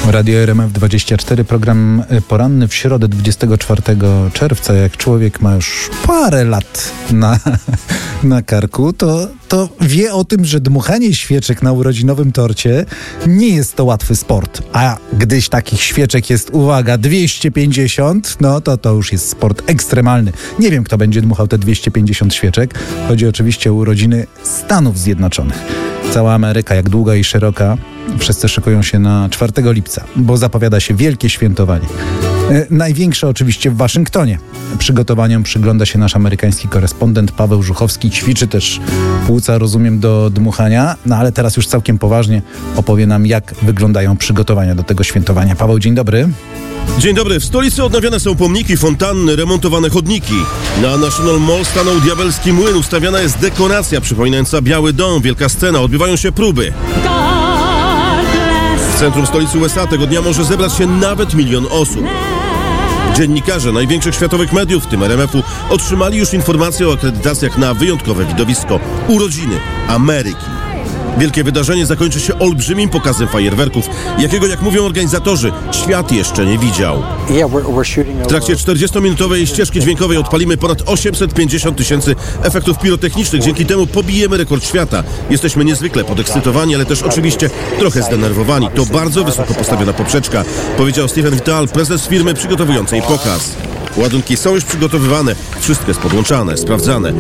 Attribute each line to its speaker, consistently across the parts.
Speaker 1: Radio RMF24, program poranny w środę 24 czerwca. Jak człowiek ma już parę lat na karku, to wie o tym, że dmuchanie świeczek na urodzinowym torcie nie jest to łatwy sport. A gdyś takich świeczek jest, uwaga, 250, no to już jest sport ekstremalny. Nie wiem, kto będzie dmuchał te 250 świeczek. Chodzi oczywiście o urodziny Stanów Zjednoczonych. Cała Ameryka, jak długa i szeroka, wszyscy szykują się na 4 lipca, bo zapowiada się wielkie świętowanie. Największe oczywiście w Waszyngtonie. Przygotowaniom przygląda się nasz amerykański korespondent Paweł Żuchowski. Ćwiczy też płuca, rozumiem, do dmuchania. No ale teraz już całkiem poważnie opowie nam, jak wyglądają przygotowania do tego świętowania. Paweł, dzień dobry.
Speaker 2: Dzień dobry. W stolicy odnawiane są pomniki, fontanny, remontowane chodniki. Na National Mall stanął diabelski młyn. Ustawiana jest dekoracja przypominająca Biały Dom, wielka scena. Odbywają się próby. W centrum stolicy USA tego dnia może zebrać się nawet 1 000 000 osób. Dziennikarze największych światowych mediów, w tym RMF-u, otrzymali już informacje o akredytacjach na wyjątkowe widowisko – urodziny Ameryki. Wielkie wydarzenie zakończy się olbrzymim pokazem fajerwerków, jakiego, jak mówią organizatorzy, świat jeszcze nie widział. W trakcie 40-minutowej ścieżki dźwiękowej odpalimy ponad 850 000 efektów pirotechnicznych. Dzięki temu pobijemy rekord świata. Jesteśmy niezwykle podekscytowani, ale też oczywiście trochę zdenerwowani. To bardzo wysoko postawiona poprzeczka, powiedział Stephen Vital, prezes firmy przygotowującej pokaz. Ładunki są już przygotowywane, wszystko jest podłączane, sprawdzane.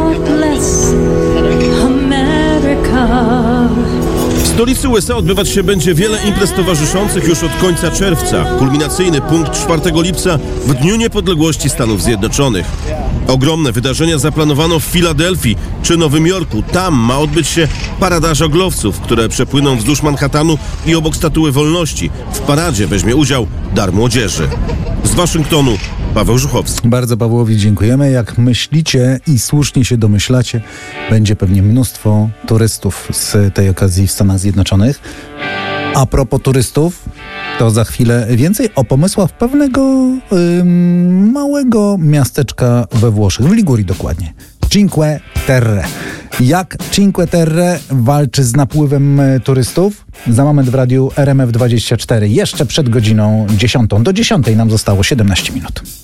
Speaker 2: W stolicy USA odbywać się będzie wiele imprez towarzyszących już od końca czerwca. Kulminacyjny punkt 4 lipca w Dniu Niepodległości Stanów Zjednoczonych. Ogromne wydarzenia zaplanowano w Filadelfii czy Nowym Jorku. Tam ma odbyć się parada żaglowców, które przepłyną wzdłuż Manhattanu i obok Statuły Wolności. W paradzie weźmie udział Dar Młodzieży. Z Waszyngtonu Paweł Żuchowski.
Speaker 1: Bardzo Pawłowi dziękujemy. Jak myślicie i słusznie się domyślacie, będzie pewnie mnóstwo turystów z tej okazji w Stanach Zjednoczonych. A propos turystów, to za chwilę więcej o pomysłach pewnego małego miasteczka we Włoszech, w Ligurii dokładnie. Cinque Terre. Jak Cinque Terre walczy z napływem turystów? Za moment w radiu RMF24. Jeszcze przed godziną 10. Do 10 nam zostało 17 minut.